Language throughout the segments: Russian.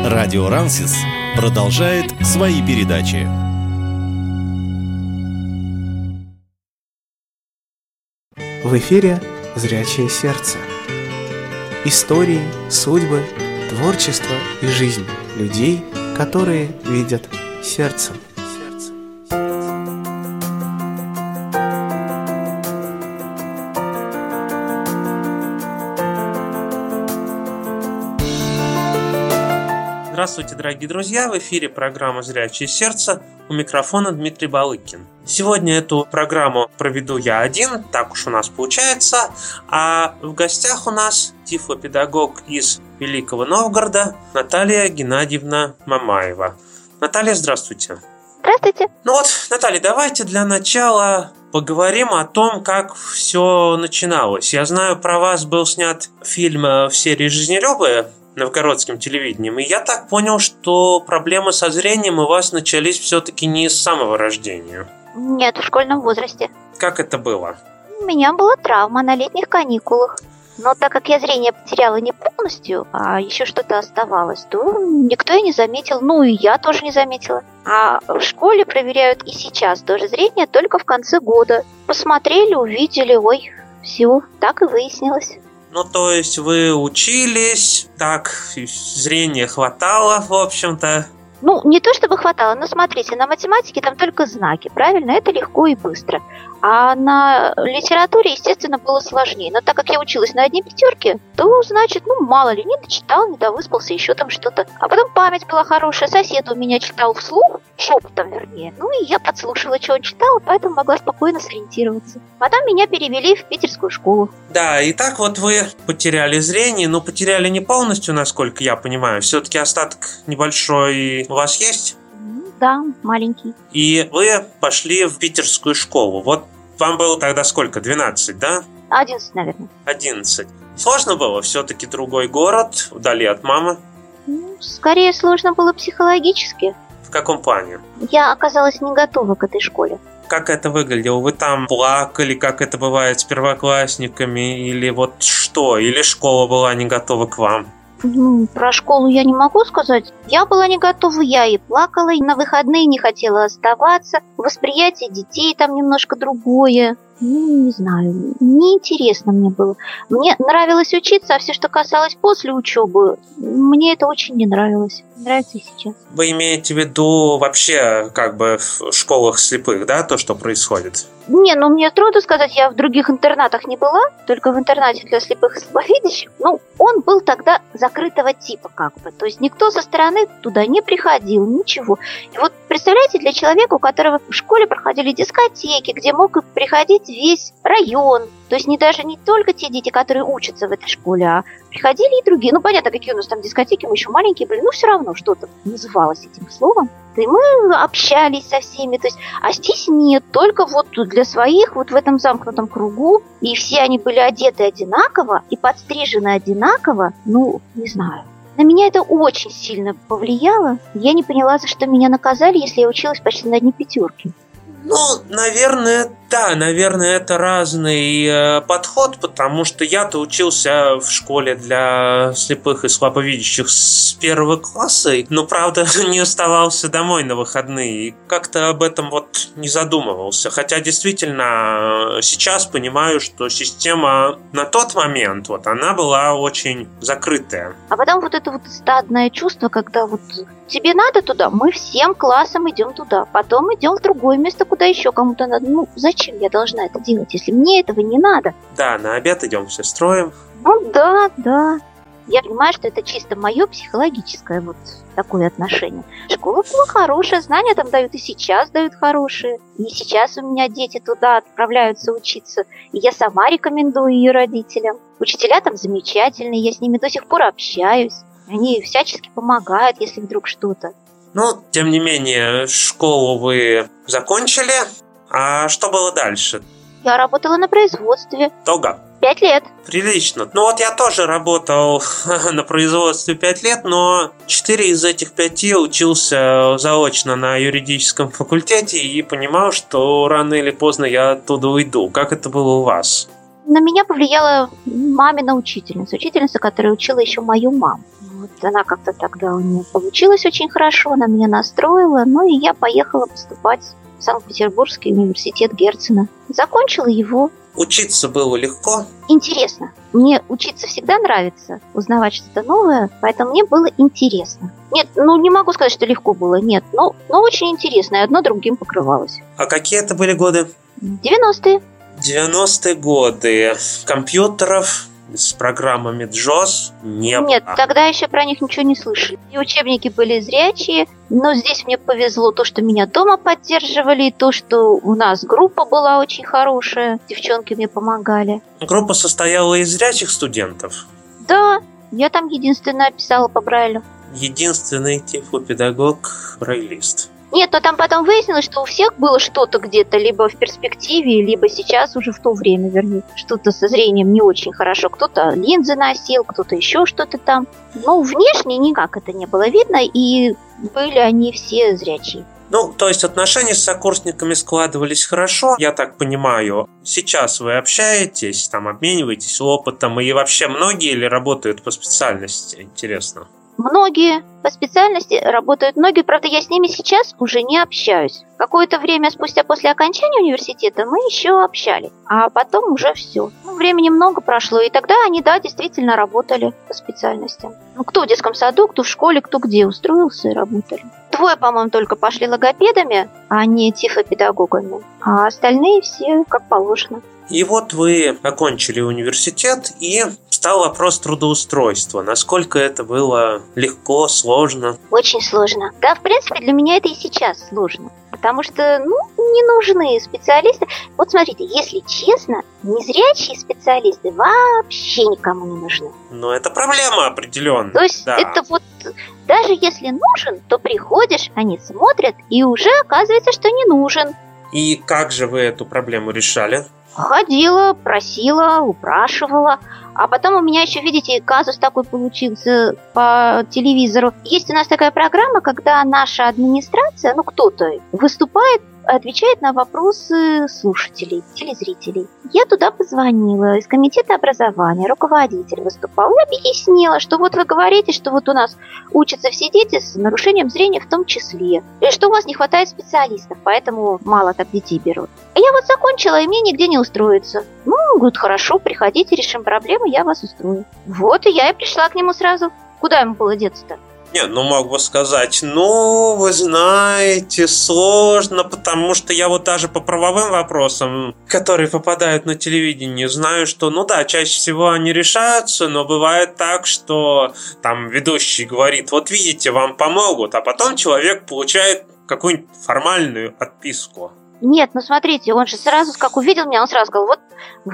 Радио Рансис продолжает свои передачи. В эфире «Зрячее сердце». Истории, судьбы, творчество и жизнь людей, которые видят сердцем. Здравствуйте, дорогие друзья! В эфире программа «Зрячее сердце», у микрофона Дмитрий Балыкин. Сегодня эту программу проведу я один, так уж у нас получается, а в гостях у нас тифлопедагог из Великого Новгорода Наталья Геннадьевна Мамаева. Наталья, здравствуйте! Здравствуйте! Наталья, давайте для начала поговорим о том, как все начиналось. Я знаю, про вас был снят фильм в серии «Жизнелюбы» новгородским телевидением, и я так понял, что проблемы со зрением у вас начались все-таки не с самого рождения. Нет, в школьном возрасте. Как это было? У меня была травма на летних каникулах. Но так как я зрение потеряла не полностью, а еще что-то оставалось, то никто и не заметил, и я тоже не заметила. А в школе проверяют и сейчас тоже зрение только в конце года. Посмотрели, увидели, все, так и выяснилось. То есть вы учились, так, зрения хватало, в общем-то. Не то чтобы хватало, но смотрите, на математике там только знаки, правильно? Это легко и быстро. А на литературе, естественно, было сложнее. Но так как я училась на одни пятерки, то, значит, мало ли, не дочитал, не довыспался, еще там что-то. А потом память была хорошая, сосед у меня читал вслух, шепотом вернее. И я подслушала, что он читал, поэтому могла спокойно сориентироваться. Потом меня перевели в питерскую школу. Да, и так вы потеряли зрение, но потеряли не полностью, насколько я понимаю. Все-таки остаток небольшой у вас есть? Да, маленький. И вы пошли в питерскую школу. Вам было тогда сколько? 12, да? 11, наверное. 11. Сложно было? Все-таки другой город, вдали от мамы? Скорее сложно было психологически. В каком плане? Я оказалась не готова к этой школе. Как это выглядело? Вы там плакали, как это бывает с первоклассниками? Или что? Или школа была не готова к вам? Про школу я не могу сказать. Я была не готова, я и плакала, и на выходные не хотела оставаться. Восприятие детей там немножко другое. Не знаю, неинтересно мне было. Мне нравилось учиться, а все, что касалось после учебы, мне это очень не нравилось. Нравится и сейчас. Вы имеете в виду вообще в школах слепых, да, то, что происходит? Мне трудно сказать, я в других интернатах не была, только в интернате для слепых и слабовидящих. Он был тогда закрытого типа то есть никто со стороны туда не приходил, ничего. И представляете, для человека, у которого в школе проходили дискотеки, где мог приходить весь район, то есть даже не только те дети, которые учатся в этой школе, а приходили и другие. Понятно, какие у нас там дискотеки, мы еще маленькие были, все равно что-то называлось этим словом. И мы общались со всеми, а здесь нет, только для своих, в этом замкнутом кругу, и все они были одеты одинаково и подстрижены одинаково, не знаю. На меня это очень сильно повлияло. Я не поняла, за что меня наказали, если я училась почти на одни пятерки. Наверное, это разный подход, потому что я-то учился в школе для слепых и слабовидящих с 1 класса, но, правда, не оставался домой на выходные и как-то об этом не задумывался. Хотя, действительно, сейчас понимаю, что система на тот момент, она была очень закрытая. А потом это стадное чувство, когда тебе надо туда, мы всем классом идем туда, потом идем в другое место, куда еще кому-то надо. Зачем я должна это делать, если мне этого не надо? Да, на обед идем все строем. Да. Я понимаю, что это чисто мое психологическое такое отношение. Школа была хорошая, знания там дают и сейчас дают хорошие. И сейчас у меня дети туда отправляются учиться. И я сама рекомендую ее родителям. Учителя там замечательные, я с ними до сих пор общаюсь. Они всячески помогают, если вдруг что-то. Тем не менее, школу вы закончили. А что было дальше? Я работала на производстве. Долго? 5 лет. Прилично. Я тоже работал на производстве 5 лет, но 4 из этих 5 учился заочно на юридическом факультете и понимал, что рано или поздно я оттуда уйду. Как это было у вас? На меня повлияла мамина учительница, которая учила еще мою маму. Вот она как-то тогда у нее получилась очень хорошо, она меня настроила, ну и я поехала поступать в Санкт-Петербургский университет Герцена. Закончила его. Учиться было легко? Интересно. Мне учиться всегда нравится, узнавать что-то новое, поэтому мне было интересно. Нет, не могу сказать, что легко было, нет, но очень интересно, и одно другим покрывалось. А какие это были годы? 90-е. 90-е годы. Компьютеров с программами JOS не было. Нет, тогда еще про них ничего не слышали. И учебники были зрячие, но здесь мне повезло то, что меня дома поддерживали, и то, что у нас группа была очень хорошая, девчонки мне помогали. Группа состояла из зрячих студентов? Да, я там единственная писала по Брайлю. Единственный тифлопедагог-брайлист. Нет, но там потом выяснилось, что у всех было что-то где-то, либо в перспективе, либо сейчас уже в то время, вернее, что-то со зрением не очень хорошо. Кто-то линзы носил, кто-то еще что-то там. Но внешне никак это не было видно, и были они все зрячие. То есть отношения с сокурсниками складывались хорошо, я так понимаю. Сейчас вы общаетесь, там обмениваетесь опытом, и вообще многие ли работают по специальности, интересно? Многие по специальности работают, многие, правда, я с ними сейчас уже не общаюсь. Какое-то время спустя после окончания университета мы еще общались, а потом уже все. Времени много прошло, и тогда они, да, действительно работали по специальностям. Кто в детском саду, кто в школе, кто где устроился и работали. 2, по-моему, только пошли логопедами, а не тифлопедагогами, а остальные все как положено. И вот вы окончили университет, и стал вопрос трудоустройства. Насколько это было легко, сложно? Очень сложно. Да, в принципе, для меня это и сейчас сложно. Потому что, не нужны специалисты. Вот смотрите, если честно, незрячие специалисты вообще никому не нужны. Но это проблема определенная. То есть это вот, даже если нужен, то приходишь, они смотрят, и уже оказывается, что не нужен. И как же вы эту проблему решали? Ходила, просила, упрашивала. А потом у меня еще, видите, казус такой получился по телевизору. Есть у нас такая программа, когда наша администрация, кто-то выступает, отвечает на вопросы слушателей, телезрителей. Я туда позвонила, из комитета образования, руководитель выступал и объяснила, что вот вы говорите, что вот у нас учатся все дети с нарушением зрения в том числе, и что у вас не хватает специалистов, поэтому мало так детей берут. А я вот закончила, и мне нигде не устроиться. Говорит, хорошо, приходите, решим проблему, я вас устрою. Вот, и я и пришла к нему сразу. Куда ему было деться-то? Мог бы сказать, вы знаете, сложно, потому что я вот даже по правовым вопросам, которые попадают на телевидение, знаю, что, чаще всего они решаются, но бывает так, что там ведущий говорит, вот видите, вам помогут, а потом человек получает какую-нибудь формальную отписку. Нет, смотрите, он же сразу, как увидел меня, он сразу сказал, вот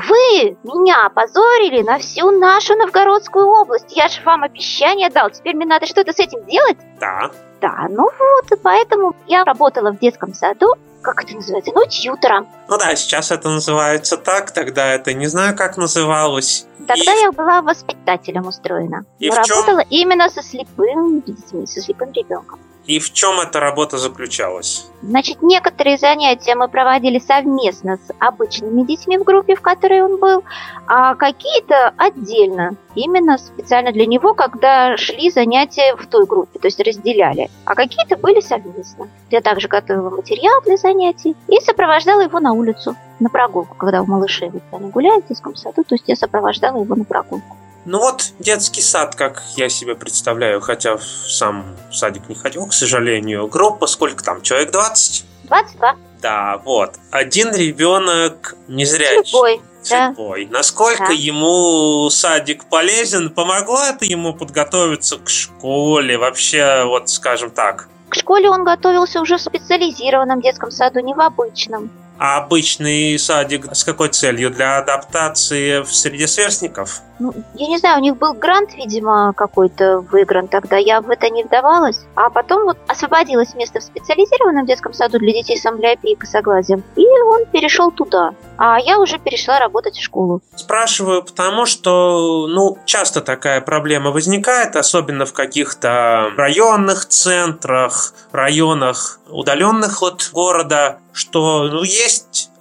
вы меня опозорили на всю нашу Новгородскую область. Я же вам обещание дал, теперь мне надо что-то с этим делать. Да. Да, и поэтому я работала в детском саду, как это называется, тьютором. Сейчас это называется так, тогда это не знаю, как называлось. Тогда я была воспитателем устроена. И работала именно со слепым детьми, со слепым ребенком. И в чем эта работа заключалась? Значит, некоторые занятия мы проводили совместно с обычными детьми в группе, в которой он был, а какие-то отдельно, именно специально для него, когда шли занятия в той группе, то есть разделяли, а какие-то были совместно. Я также готовила материал для занятий и сопровождала его на улицу, на прогулку, когда у малышей они гуляют в детском саду, то есть я сопровождала его на прогулку. Детский сад, как я себе представляю, хотя в сам садик не ходил, к сожалению. Группа, сколько там, человек 20? 22. Да, вот. Один ребенок незрячий. Слепой. Насколько ему садик полезен? Помогло это ему подготовиться к школе? Вообще, скажем так. К школе он готовился уже в специализированном детском саду, не в обычном. А обычный садик с какой целью? Для адаптации в среде сверстников? Я не знаю, у них был грант, видимо, какой-то выигран тогда, я в это не вдавалась. А потом освободилось место в специализированном детском саду для детей с амблиопией и косоглазием, и он перешел туда. А я уже перешла работать в школу. Спрашиваю, потому что, часто такая проблема возникает, особенно в каких-то районных центрах, районах, удаленных от города, что, есть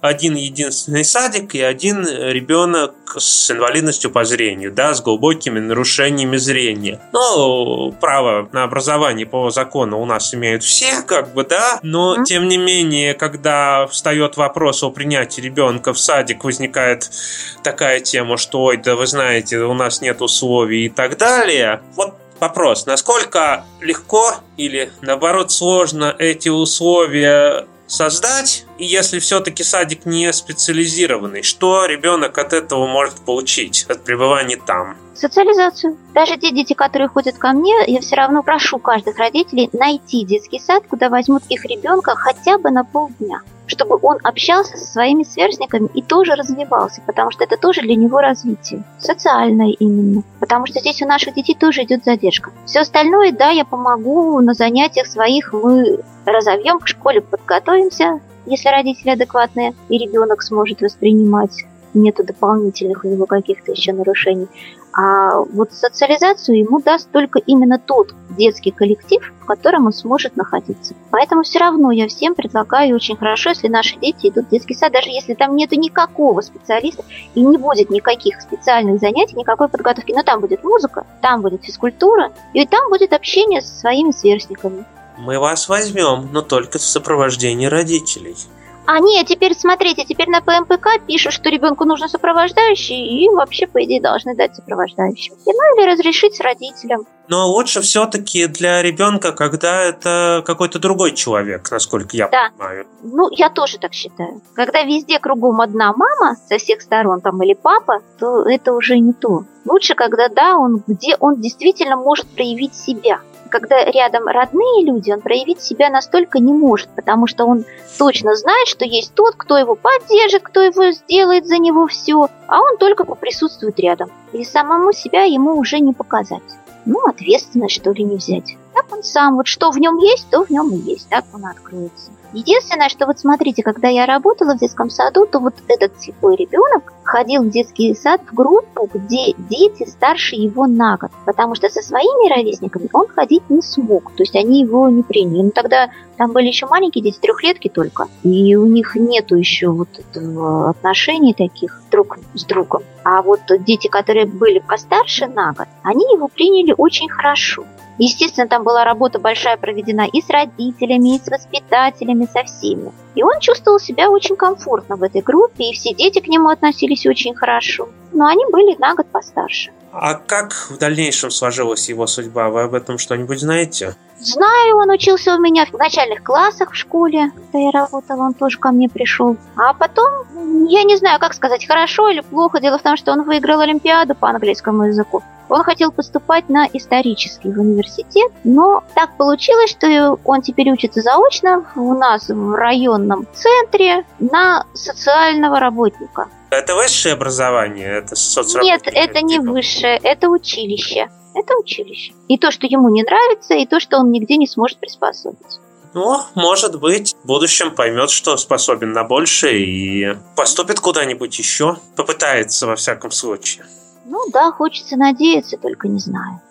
один единственный садик и один ребенок с инвалидностью по зрению, да, с глубокими нарушениями зрения. Ну, право на образование по закону у нас имеют все, как бы, да, но, тем не менее, когда встает вопрос о принятии ребенка в садик, возникает такая тема, что, ой, да вы знаете, у нас нет условий и так далее. Вот вопрос, насколько легко или, наоборот, сложно эти условия создать, и если все-таки садик не специализированный, что ребенок от этого может получить, от пребывания там? Социализацию. Даже те дети, которые ходят ко мне, я все равно прошу каждых родителей найти детский сад, куда возьмут их ребенка хотя бы на полдня, чтобы он общался со своими сверстниками и тоже развивался, потому что это тоже для него развитие. Социальное именно. Потому что здесь у наших детей тоже идет задержка. Все остальное, да, я помогу на занятиях своих, мы разовьем, к школе подготовимся, если родители адекватные, и ребенок сможет воспринимать, нету дополнительных у него каких-то еще нарушений. А вот социализацию ему даст только именно тот детский коллектив, в котором он сможет находиться. Поэтому все равно я всем предлагаю очень хорошо, если наши дети идут в детский сад, даже если там нету никакого специалиста и не будет никаких специальных занятий, никакой подготовки. Но там будет музыка, там будет физкультура, и там будет общение со своими сверстниками. Мы вас возьмем, но только в сопровождении родителей. А нет, теперь смотрите, теперь на ПМПК пишут, что ребенку нужно сопровождающий, и вообще, по идее, должны дать сопровождающего. Ну или разрешить с родителям. Но лучше все-таки для ребенка, когда это какой-то другой человек, насколько я понимаю. Ну, я тоже так считаю. Когда везде кругом одна мама со всех сторон, там, или папа, то это уже не то. Лучше, когда, да, где он действительно может проявить себя. Когда рядом родные люди, он проявить себя настолько не может, потому что он точно знает, что есть тот, кто его поддержит, кто его сделает за него все, а он только поприсутствует рядом. И самому себя ему уже не показать. Ну, ответственность, что ли, не взять. Так он сам, вот что в нем есть, то в нем и есть, так он откроется. Единственное, что вот смотрите, когда я работала в детском саду, то вот этот слепой ребенок ходил в детский сад в группу, где дети старше его на год, потому что со своими ровесниками он ходить не смог, то есть они его не приняли. Ну тогда там были еще маленькие дети, 3-летки только, и у них нету еще вот этого отношений таких друг с другом. А вот дети, которые были постарше на год, они его приняли очень хорошо. Естественно, там была работа большая проведена и с родителями, и с воспитателями, со всеми. И он чувствовал себя очень комфортно в этой группе, и все дети к нему относились очень хорошо. Но они были на год постарше. А как в дальнейшем сложилась его судьба? Вы об этом что-нибудь знаете? Знаю, он учился у меня в начальных классах в школе, когда я работала, он тоже ко мне пришел. А потом, я не знаю, как сказать, хорошо или плохо. Дело в том, что он выиграл Олимпиаду по английскому языку. Он хотел поступать на исторический в университет, но так получилось, что он теперь учится заочно у нас в районном центре на социального работника. Это высшее образование? Это соцработник? Нет, это не высшее, это училище. Это училище. И то, что ему не нравится, и то, что он нигде не сможет приспособиться. Ну, может быть, в будущем поймет, что способен на большее и поступит куда-нибудь еще. Попытается, во всяком случае. Ну да, хочется надеяться, только не знаю.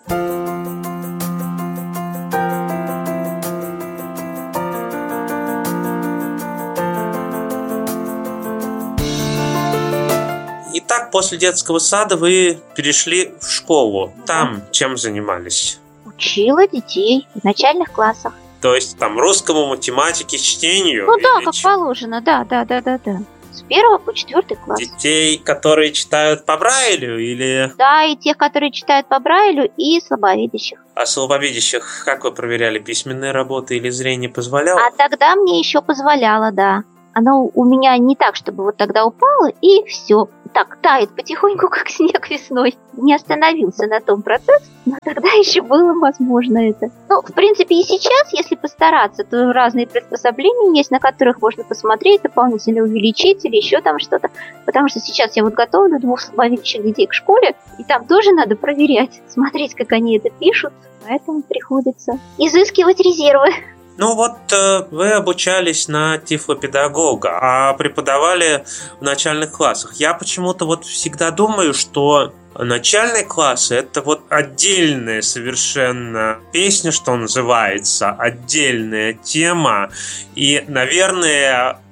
Итак, после детского сада вы перешли в школу. Там чем занимались? Учила детей в начальных классах. То есть там русскому, математике, чтению? Ну да, как положено, да. С 1 по 4 класс. Детей, которые читают по Брайлю или... Да, и тех, которые читают по Брайлю, и слабовидящих. А слабовидящих как вы проверяли? Письменные работы или зрение позволяло? А тогда мне еще позволяло, да. Оно у меня не так, чтобы вот тогда упало, и все. Так, тает потихоньку, как снег весной. Не остановился на том процессе, но тогда еще было возможно это. Ну, в принципе, и сейчас, если постараться, то разные приспособления есть, на которых можно посмотреть, дополнительно увеличить или еще там что-то. Потому что сейчас я вот готовлю 2 слабовидящих детей к школе, и там тоже надо проверять, смотреть, как они это пишут. Поэтому приходится изыскивать резервы. Ну вот вы обучались на тифлопедагога, а преподавали в начальных классах. Я почему-то вот всегда думаю, что начальные классы — это вот отдельная совершенно песня, что называется, отдельная тема. И, наверное,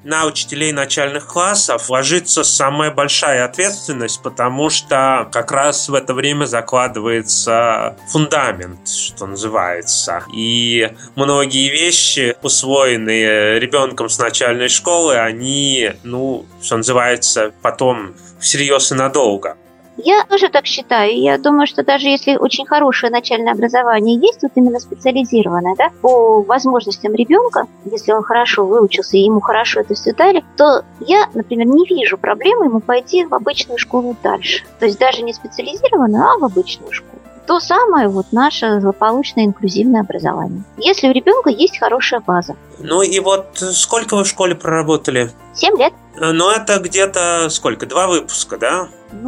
на учителей начальных классов ложится самая большая ответственность, потому что как раз в это время закладывается фундамент, что называется. И многие вещи, усвоенные ребенком с начальной школы, они, что называется, потом всерьез и надолго. Я тоже так считаю. Я думаю, что даже если очень хорошее начальное образование есть, вот именно специализированное, да, по возможностям ребенка, если он хорошо выучился и ему хорошо это все дали, то я, например, не вижу проблемы ему пойти в обычную школу дальше. То есть даже не специализированную, а в обычную школу. То самое вот наше злополучное инклюзивное образование. Если у ребенка есть хорошая база. И вот сколько вы в школе проработали? 7 лет. Это где-то сколько? 2 выпуска, да?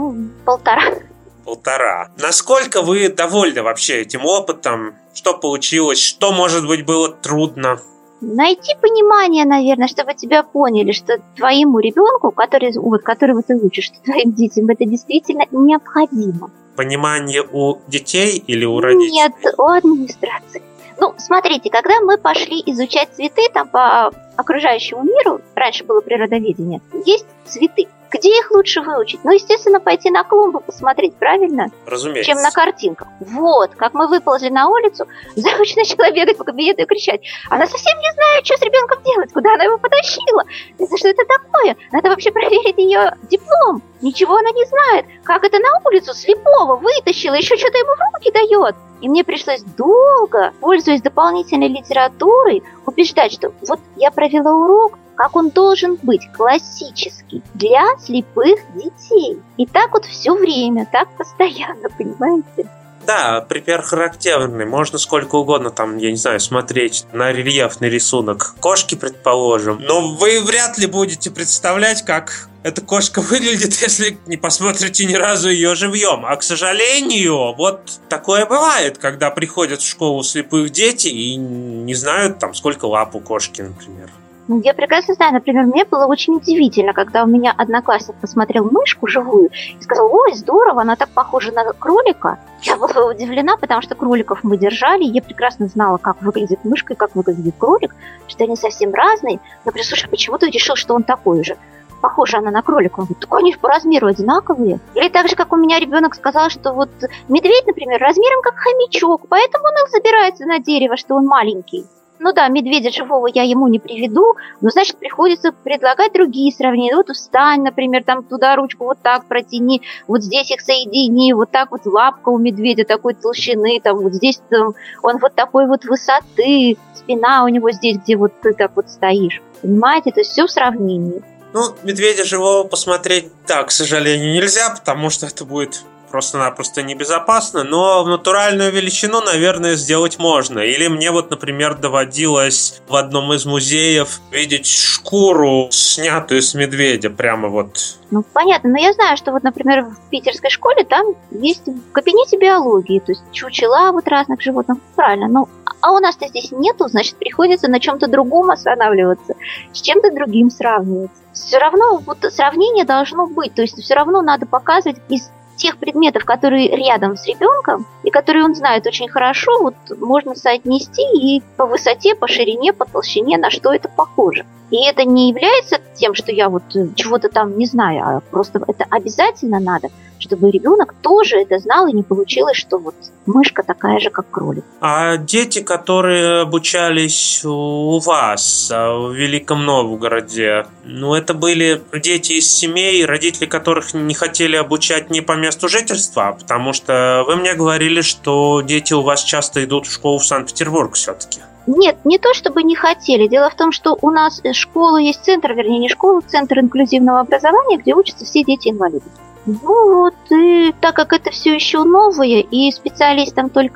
1,5. 1,5. Насколько вы довольны вообще этим опытом? Что получилось? Что, может быть, было трудно? Найти понимание, наверное, чтобы тебя поняли, что твоему ребенку, которого ты учишь, что твоим детям это действительно необходимо. Понимание у детей или у родителей? Нет, у администрации. Смотрите, когда мы пошли изучать цветы там по окружающему миру, раньше было природоведение, есть цветы. Где их лучше выучить? Естественно, пойти на клумбу посмотреть, правильно? Разумеется. Чем на картинках. Вот, как мы выползли на улицу, завуч начала бегать по кабинету и кричать. Она совсем не знает, что с ребенком делать, куда она его потащила. Что это такое? Надо вообще проверить ее диплом. Ничего она не знает. Как это на улицу слепого вытащила, еще что-то ему в руки дает. И мне пришлось долго, пользуясь дополнительной литературой, убеждать, что вот я провела урок, как он должен быть, классический, для слепых детей. И так вот все время, так постоянно, понимаете? Да, пример характерный. Можно сколько угодно смотреть на рельефный рисунок кошки, предположим. Но вы вряд ли будете представлять, как эта кошка выглядит, если не посмотрите ни разу ее живьем. А, к сожалению, вот такое бывает, когда приходят в школу слепых дети и не знают, сколько лап у кошки, например. Я прекрасно знаю, например, мне было очень удивительно, когда у меня одноклассник посмотрел мышку живую и сказал: ой, здорово, она так похожа на кролика. Я была удивлена, потому что кроликов мы держали, и я прекрасно знала, как выглядит мышка и как выглядит кролик, что они совсем разные. Я говорю: слушай, почему ты решил, что он такой же? Похожа она на кролика. Он говорит: так они по размеру одинаковые. Или так же, как у меня ребенок сказал, что вот медведь, например, размером как хомячок, поэтому он их забирается на дерево, что он маленький. Медведя живого я ему не приведу, но, значит, приходится предлагать другие сравнения. Вот встань, например, туда ручку вот так протяни, вот здесь их соедини, вот так вот лапка у медведя такой толщины, вот здесь он вот такой вот высоты, спина у него здесь, где вот ты так вот стоишь. Понимаете? То есть все в сравнении. Медведя живого посмотреть, да, к сожалению, нельзя, потому что это будет просто-напросто небезопасно, но в натуральную величину, наверное, сделать можно. Или мне например, доводилось в одном из музеев видеть шкуру, снятую с медведя, прямо вот. Понятно, но я знаю, что например, в питерской школе там есть в кабинете биологии, то есть чучела разных животных, правильно, а у нас-то здесь нету, значит, приходится на чем-то другом останавливаться, с чем-то другим сравнивать. Все равно сравнение должно быть, то есть все равно надо показывать из тех предметов, которые рядом с ребенком и которые он знает очень хорошо, можно соотнести и по высоте, по ширине, по толщине, на что это похоже. И это не является тем, что я чего-то там не знаю, а просто это обязательно надо, чтобы ребенок тоже это знал и не получилось, что мышка такая же, как кролик. А дети, которые обучались у вас в Великом Новгороде, это были дети из семей, родители которых не хотели обучать не по месту жительства, потому что вы мне говорили, что дети у вас часто идут в школу в Санкт-Петербург все-таки. Нет, не то чтобы не хотели. Дело в том, что у нас школа есть центр, вернее не школа, центр инклюзивного образования, где учатся все дети-инвалиды. И так как это все еще новое, и специалистам только